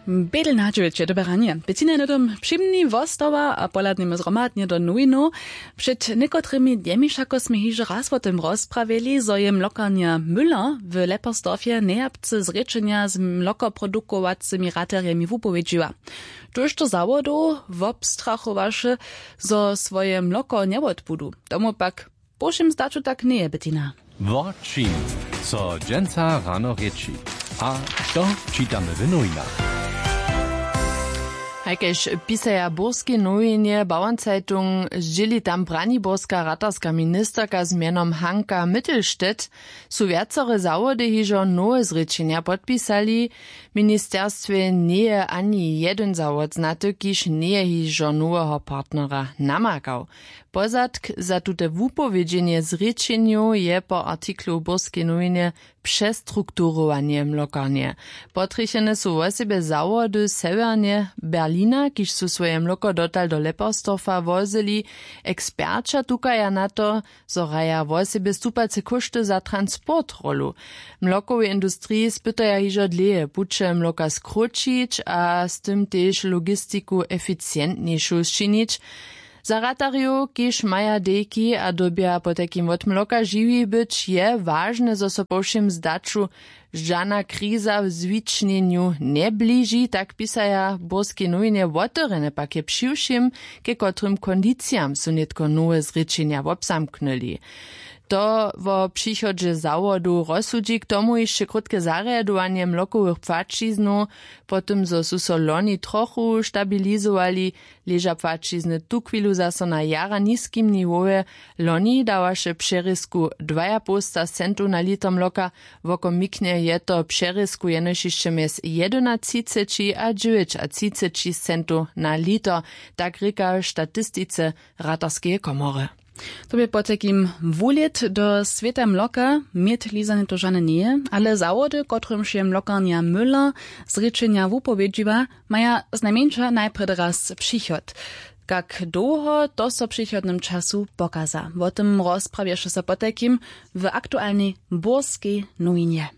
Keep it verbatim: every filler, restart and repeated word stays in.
Bedel na dźwięcie, dobranie. Bettina na tom przymni wostowa, a poladnimy zgromadnie do nowinu. Przed niekotrymi dniemi szako sme hiže raz o tym rozprawili, zo je mlokania Müller w Lepersdorfie nejapce z rečenia z mlokoprodukowacymi rateriami wupowiedziła. Tuż to zawodu wobstrachowaše, zo swoje mloko nie odbudu. Tomu pak pošim zdaču tak nie je, Bettina. Wodczym, co dżęca rano rieči. A to czytamy w nowinach. Hajkež pisaja Borskie nowinie Bauernzeitung, žili tam braniborska ratarska ministerka z mienom Hanka Mittelstedt, su viacore zawody hižo nowe zrečenia podpisali. Ministerstwie nie je ani jeden zawod znaty, kiž nie hižo nowego partnera namakał. Pozadk za tute wupowiedźenie zrečenju je po artiklu Borskie nowinie przestrukturowanie mlokarnie. Potrichene su o sebe zawody severnie Berlina, kiž su swoje mloko dotal do Lepersdorfa wozili. Eksperča tukaja na to, zoraja o sebe stupace koszty za transport rolu. Mlokowej industrii spytaja hižo dleje, buče mloka skrócić, a z tym też logistiku eficientniejszą zczynić. Za ratarju, kiž maja dejki a dobia po takim od mloka živi być, je ważne, zo so povšim zdaču žana kriza w zwičnjenju ne bliži, tak pisaja Borskie nowinie wotorene pak je přivšim, ke kotrym kondicijam su netko nowe zrečenja wobsamknuli. To wo przychodzie zawodu rozsudzi k tomu jeszcze krótkie zariadowanie mlokowych płaciznu, potem zo su so loni trochu stabilizowali, leża płacizny tu chwilu zaso na jara niskim niwoje, loni dawaše przerysku dwa i pół centu na liter mloka, woko miknie je to przerysku jenošišće mes jedenaest a dziewięć centu na liter, tak rika statistice ratarskie komory. To by po takim wulet do sveta mloka miet lizane to żane nie, ale zawody, kotrym się mlokarnia Müller z rečenia wupowiedziła, maja znajmniejsza najpierw raz przychod. Jak długo to so przychodnym czasu pokaza. O tym rozprawiasz się po takim w aktualnej Borskiej nowinie.